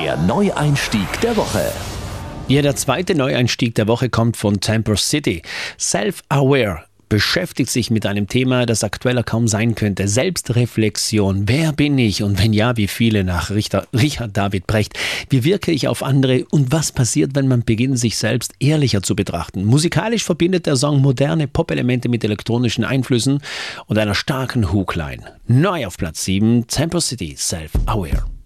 Der Neueinstieg der Woche. Ja, der zweite Neueinstieg der Woche kommt von Temper City. Self-Aware beschäftigt sich mit einem Thema, das aktueller kaum sein könnte. Selbstreflexion. Wer bin ich? Und wenn ja, wie viele? Nach Richard David Brecht. Wie wirke ich auf andere? Und was passiert, wenn man beginnt, sich selbst ehrlicher zu betrachten? Musikalisch verbindet der Song moderne Pop-Elemente mit elektronischen Einflüssen und einer starken Hookline. Neu auf Platz 7, Temper City, Self-Aware.